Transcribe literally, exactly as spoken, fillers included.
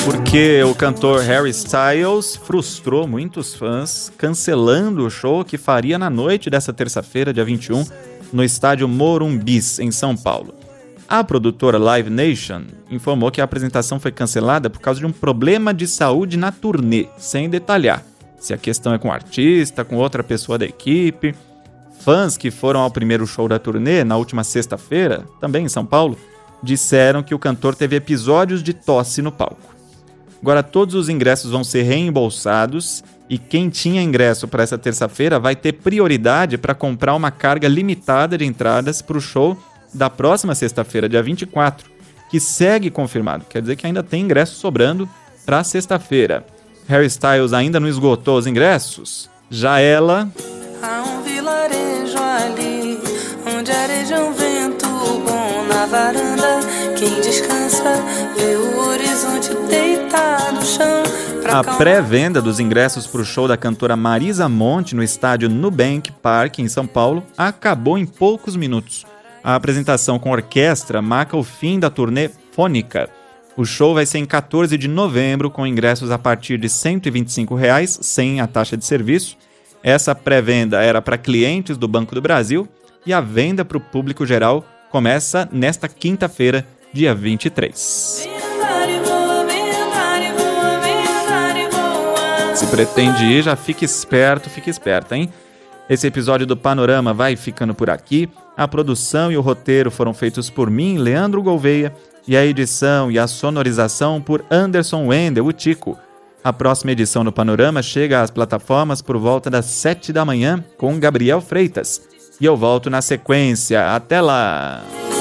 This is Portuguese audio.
Porque o cantor Harry Styles frustrou muitos fãs, cancelando o show que faria na noite dessa terça-feira, dia vinte e um, no estádio Morumbis, em São Paulo. A produtora Live Nation informou que a apresentação foi cancelada por causa de um problema de saúde na turnê, sem detalhar se a questão é com o artista, com outra pessoa da equipe. Fãs que foram ao primeiro show da turnê, na última sexta-feira, também em São Paulo, disseram que o cantor teve episódios de tosse no palco. Agora todos os ingressos vão ser reembolsados e quem tinha ingresso para essa terça-feira vai ter prioridade para comprar uma carga limitada de entradas para o show da próxima sexta-feira, dia vinte e quatro, que segue confirmado. Quer dizer que ainda tem ingresso sobrando para sexta-feira. Harry Styles ainda não esgotou os ingressos? Já ela... Há um vilarejo ali, onde areja um vento bom na varanda. Quem descansa vê o horizonte deitado no chão. A pré-venda dos ingressos para o show da cantora Marisa Monte no estádio Nubank Park, em São Paulo, acabou em poucos minutos. A apresentação com orquestra marca o fim da turnê Fônica. O show vai ser em quatorze de novembro, com ingressos a partir de cento e vinte e cinco reais, sem a taxa de serviço. Essa pré-venda era para clientes do Banco do Brasil e a venda para o público geral começa nesta quinta-feira, dia vinte e três. Se pretende ir, já fique esperto, fique esperta, hein? Esse episódio do Panorama vai ficando por aqui. A produção e o roteiro foram feitos por mim, Leandro Gouveia, e a edição e a sonorização por Anderson Wendel, o Tico. A próxima edição do Panorama chega às plataformas por volta das sete da manhã com Gabriel Freitas. E eu volto na sequência. Até lá!